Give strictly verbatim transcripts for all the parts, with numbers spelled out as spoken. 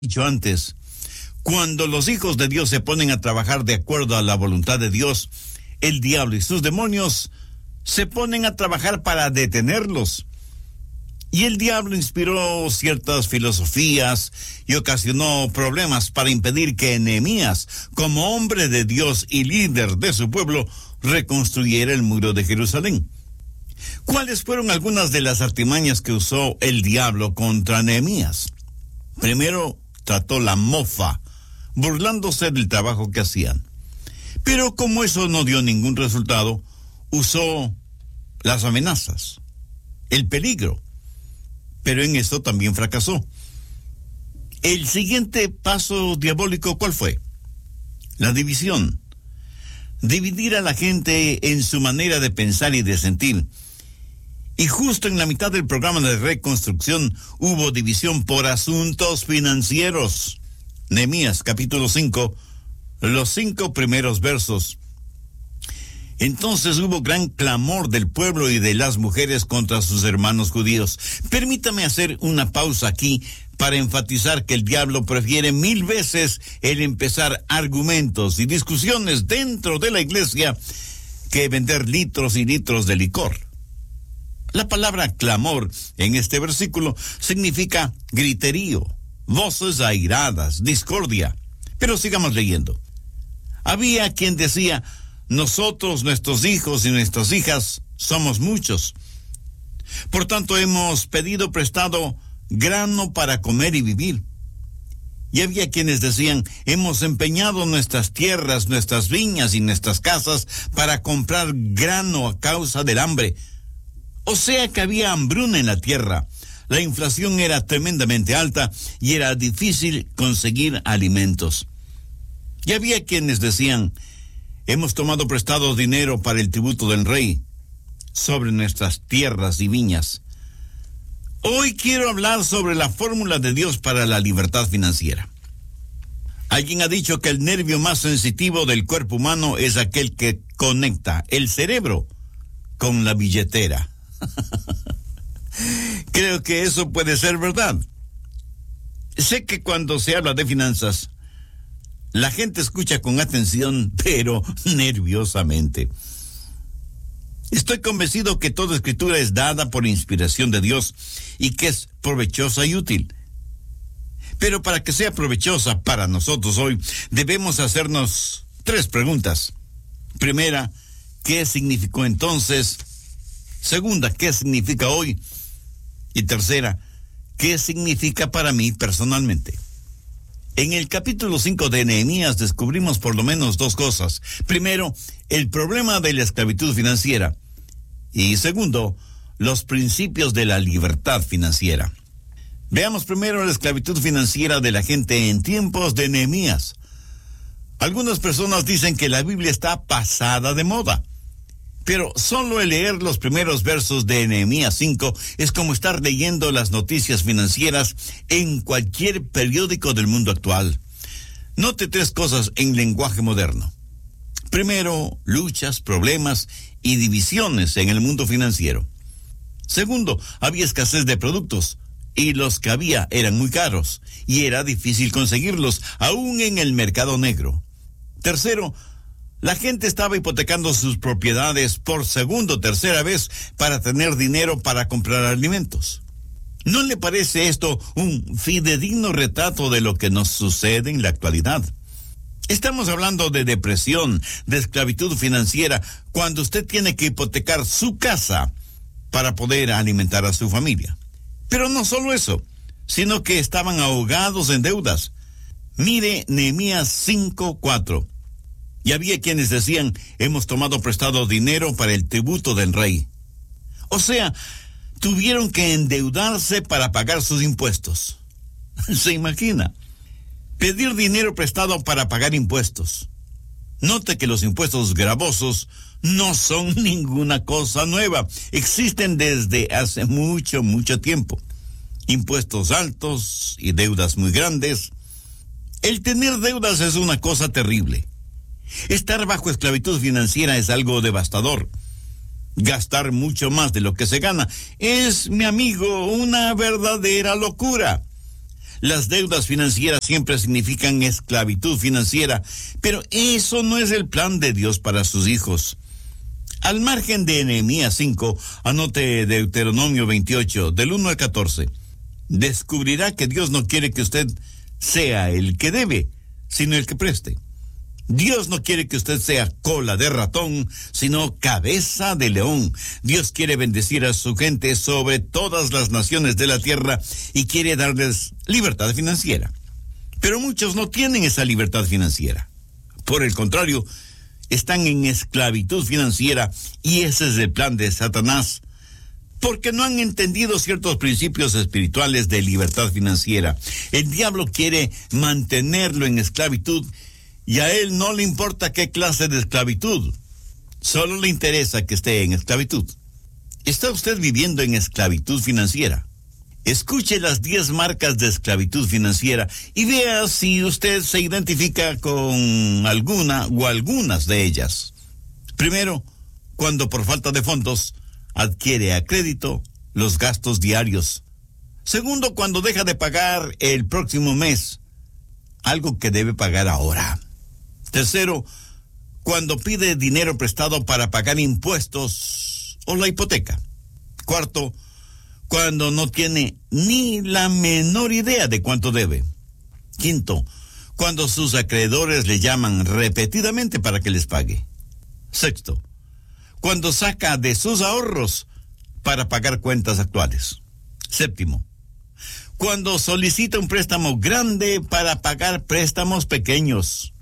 dicho antes, cuando los hijos de Dios se ponen a trabajar de acuerdo a la voluntad de Dios, el diablo y sus demonios se ponen a trabajar para detenerlos. Y el diablo inspiró ciertas filosofías y ocasionó problemas para impedir que Nehemías, como hombre de Dios y líder de su pueblo, reconstruyera el muro de Jerusalén. ¿Cuáles fueron algunas de las artimañas que usó el diablo contra Nehemías? Primero, trató la mofa, burlándose del trabajo que hacían. Pero como eso no dio ningún resultado, usó las amenazas, el peligro. Pero en esto también fracasó. El siguiente paso diabólico, ¿cuál fue? La división. Dividir a la gente en su manera de pensar y de sentir. Y justo en la mitad del programa de reconstrucción hubo división por asuntos financieros. Nehemías capítulo cinco, los cinco primeros versos. Entonces hubo gran clamor del pueblo y de las mujeres contra sus hermanos judíos. Permítame hacer una pausa aquí para enfatizar que el diablo prefiere mil veces el empezar argumentos y discusiones dentro de la iglesia que vender litros y litros de licor. La palabra clamor en este versículo significa griterío, voces airadas, discordia. Pero sigamos leyendo. Había quien decía: nosotros, nuestros hijos y nuestras hijas, somos muchos. Por tanto, hemos pedido prestado grano para comer y vivir. Y había quienes decían: hemos empeñado nuestras tierras, nuestras viñas y nuestras casas para comprar grano a causa del hambre. O sea que había hambruna en la tierra. La inflación era tremendamente alta y era difícil conseguir alimentos. Y había quienes decían: hemos tomado prestado dinero para el tributo del rey sobre nuestras tierras y viñas. Hoy quiero hablar sobre la fórmula de Dios para la libertad financiera. Alguien ha dicho que el nervio más sensitivo del cuerpo humano es aquel que conecta el cerebro con la billetera. Creo que eso puede ser verdad. Sé que cuando se habla de finanzas, la gente escucha con atención, pero nerviosamente. Estoy convencido que toda escritura es dada por inspiración de Dios y que es provechosa y útil. Pero para que sea provechosa para nosotros hoy, debemos hacernos tres preguntas. Primera, ¿qué significó entonces? Segunda, ¿qué significa hoy? Y tercera, ¿qué significa para mí personalmente? En el capítulo cinco de Nehemías descubrimos por lo menos dos cosas. Primero, el problema de la esclavitud financiera. Y segundo, los principios de la libertad financiera. Veamos primero la esclavitud financiera de la gente en tiempos de Nehemías. Algunas personas dicen que la Biblia está pasada de moda. Pero solo el leer los primeros versos de Nehemías cinco es como estar leyendo las noticias financieras en cualquier periódico del mundo actual. Note tres cosas en lenguaje moderno. Primero, luchas, problemas y divisiones en el mundo financiero. Segundo, había escasez de productos y los que había eran muy caros y era difícil conseguirlos, aún en el mercado negro. Tercero, la gente estaba hipotecando sus propiedades por segunda o tercera vez para tener dinero para comprar alimentos. ¿No le parece esto un fidedigno retrato de lo que nos sucede en la actualidad? Estamos hablando de depresión, de esclavitud financiera, cuando usted tiene que hipotecar su casa para poder alimentar a su familia. Pero no solo eso, sino que estaban ahogados en deudas. Mire Nehemías cinco cuatro. Y había quienes decían: hemos tomado prestado dinero para el tributo del rey. O sea, tuvieron que endeudarse para pagar sus impuestos. ¿Se imagina? Pedir dinero prestado para pagar impuestos. Note que los impuestos gravosos no son ninguna cosa nueva. Existen desde hace mucho, mucho tiempo. Impuestos altos y deudas muy grandes. El tener deudas es una cosa terrible. Estar bajo esclavitud financiera es algo devastador. Gastar mucho más de lo que se gana es, mi amigo, una verdadera locura. Las deudas financieras siempre significan esclavitud financiera, pero eso no es el plan de Dios para sus hijos. Al margen de Nehemías cinco, anote Deuteronomio veintiocho, del uno al catorce. Descubrirá que Dios no quiere que usted sea el que debe, sino el que preste. Dios no quiere que usted sea cola de ratón, sino cabeza de león. Dios quiere bendecir a su gente sobre todas las naciones de la tierra y quiere darles libertad financiera. Pero muchos no tienen esa libertad financiera. Por el contrario, están en esclavitud financiera y ese es el plan de Satanás, porque no han entendido ciertos principios espirituales de libertad financiera. El diablo quiere mantenerlo en esclavitud y a él no le importa qué clase de esclavitud, solo le interesa que esté en esclavitud. ¿Está usted viviendo en esclavitud financiera? Escuche las diez marcas de esclavitud financiera y vea si usted se identifica con alguna o algunas de ellas. Primero, cuando por falta de fondos adquiere a crédito los gastos diarios. Segundo, cuando deja de pagar el próximo mes algo que debe pagar ahora. Tercero, cuando pide dinero prestado para pagar impuestos o la hipoteca. Cuarto, cuando no tiene ni la menor idea de cuánto debe. Quinto, cuando sus acreedores le llaman repetidamente para que les pague. Sexto, cuando saca de sus ahorros para pagar cuentas actuales. Séptimo, cuando solicita un préstamo grande para pagar préstamos pequeños.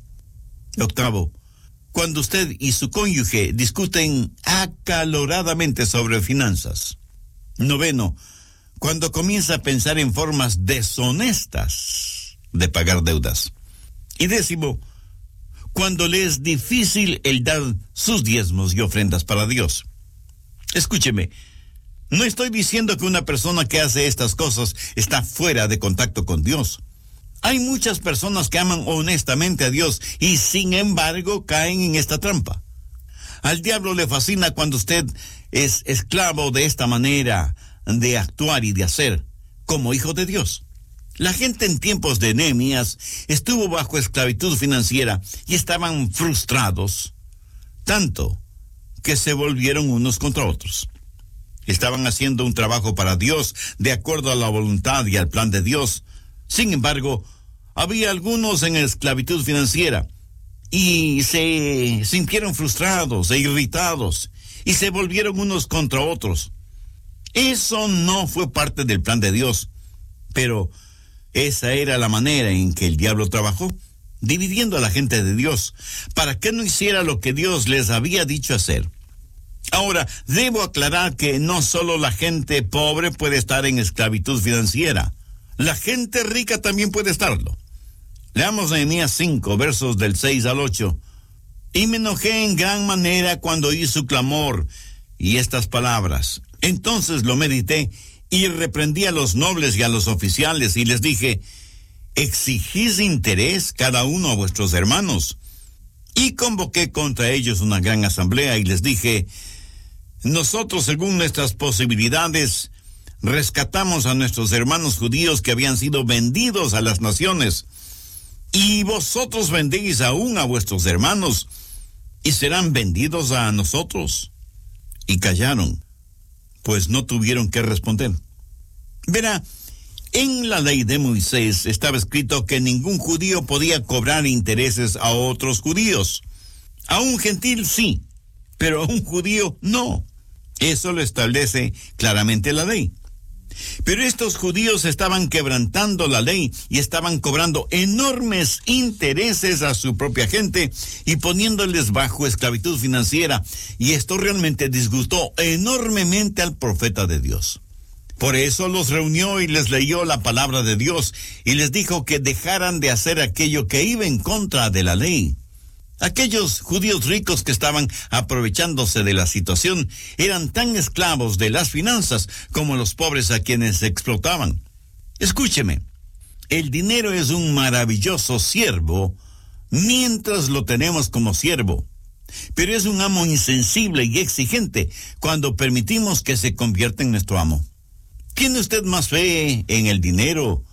Octavo, cuando usted y su cónyuge discuten acaloradamente sobre finanzas. Noveno, cuando comienza a pensar en formas deshonestas de pagar deudas. Y décimo, cuando le es difícil el dar sus diezmos y ofrendas para Dios. Escúcheme, no estoy diciendo que una persona que hace estas cosas está fuera de contacto con Dios. Hay muchas personas que aman honestamente a Dios y sin embargo caen en esta trampa. Al diablo le fascina cuando usted es esclavo de esta manera de actuar y de hacer como hijo de Dios. La gente en tiempos de Nehemías estuvo bajo esclavitud financiera y estaban frustrados, tanto que se volvieron unos contra otros. Estaban haciendo un trabajo para Dios de acuerdo a la voluntad y al plan de Dios. Sin embargo, había algunos en esclavitud financiera y se sintieron frustrados e irritados y se volvieron unos contra otros. Eso no fue parte del plan de Dios, pero esa era la manera en que el diablo trabajó, dividiendo a la gente de Dios, para que no hiciera lo que Dios les había dicho hacer. Ahora, debo aclarar que no solo la gente pobre puede estar en esclavitud financiera, la gente rica también puede estarlo. Leamos Nehemías cinco, versos del seis al ocho. Y me enojé en gran manera cuando oí su clamor y estas palabras. Entonces lo medité y reprendí a los nobles y a los oficiales y les dije, exigís interés cada uno a vuestros hermanos. Y convoqué contra ellos una gran asamblea y les dije, nosotros según nuestras posibilidades rescatamos a nuestros hermanos judíos que habían sido vendidos a las naciones, y vosotros vendéis aún a vuestros hermanos, y serán vendidos a nosotros. Y callaron, pues no tuvieron que responder. Verá, en la ley de Moisés estaba escrito que ningún judío podía cobrar intereses a otros judíos. A un gentil sí, pero a un judío no. Eso lo establece claramente la ley. Pero estos judíos estaban quebrantando la ley y estaban cobrando enormes intereses a su propia gente y poniéndoles bajo esclavitud financiera. Y esto realmente disgustó enormemente al profeta de Dios. Por eso los reunió y les leyó la palabra de Dios y les dijo que dejaran de hacer aquello que iba en contra de la ley. Aquellos judíos ricos que estaban aprovechándose de la situación eran tan esclavos de las finanzas como los pobres a quienes explotaban. Escúcheme, el dinero es un maravilloso siervo mientras lo tenemos como siervo, pero es un amo insensible y exigente cuando permitimos que se convierta en nuestro amo. ¿Tiene usted más fe en el dinero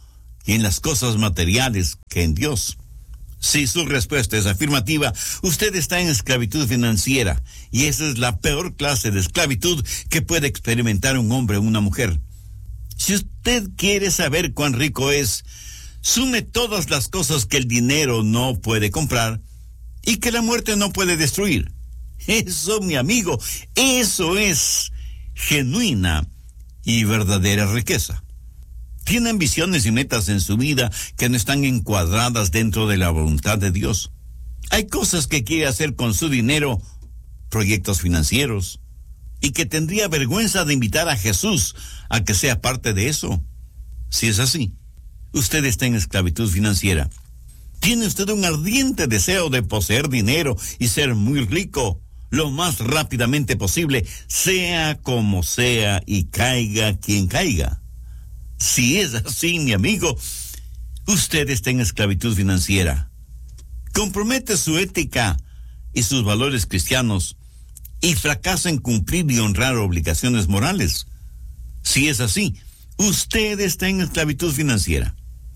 y en las cosas materiales que en Dios. Si su respuesta es afirmativa, usted está en esclavitud financiera, y esa es la peor clase de esclavitud que puede experimentar un hombre o una mujer. Si usted quiere saber cuán rico es, sume todas las cosas que el dinero no puede comprar y que la muerte no puede destruir. Eso, mi amigo, eso es genuina y verdadera riqueza. Tiene ambiciones y metas en su vida que no están encuadradas dentro de la voluntad de Dios. Hay cosas que quiere hacer con su dinero, proyectos financieros, y que tendría vergüenza de invitar a Jesús a que sea parte de eso. Si es así, usted está en esclavitud financiera. Tiene usted un ardiente deseo de poseer dinero y ser muy rico lo más rápidamente posible, sea como sea y caiga quien caiga. Si es así, mi amigo, usted está en esclavitud financiera. Compromete su ética y sus valores cristianos y fracasa en cumplir y honrar obligaciones morales. Si es así, usted está en esclavitud financiera.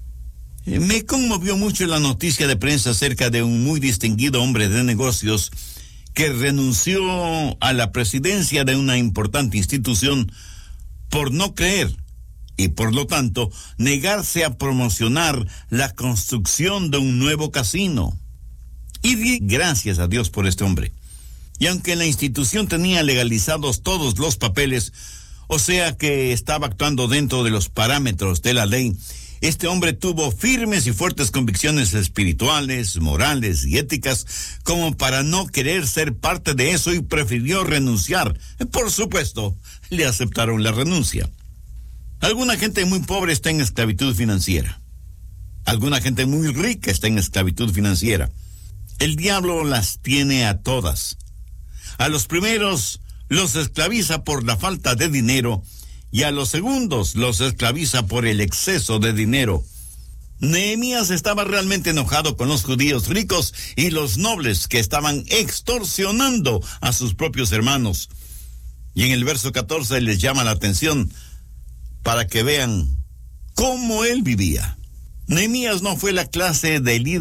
Me conmovió mucho la noticia de prensa acerca de un muy distinguido hombre de negocios que renunció a la presidencia de una importante institución por no creer y por lo tanto negarse a promocionar la construcción de un nuevo casino. Y di gracias a Dios por este hombre. Y aunque la institución tenía legalizados todos los papeles, o sea que estaba actuando dentro de los parámetros de la ley, este hombre tuvo firmes y fuertes convicciones espirituales, morales y éticas como para no querer ser parte de eso y prefirió renunciar. Por supuesto, le aceptaron la renuncia. Alguna gente muy pobre está en esclavitud financiera. Alguna gente muy rica está en esclavitud financiera. El diablo las tiene a todas. A los primeros los esclaviza por la falta de dinero y a los segundos los esclaviza por el exceso de dinero. Nehemías estaba realmente enojado con los judíos ricos y los nobles que estaban extorsionando a sus propios hermanos. Y en el verso catorce les llama la atención para que vean cómo él vivía. Nehemías no fue la clase de líder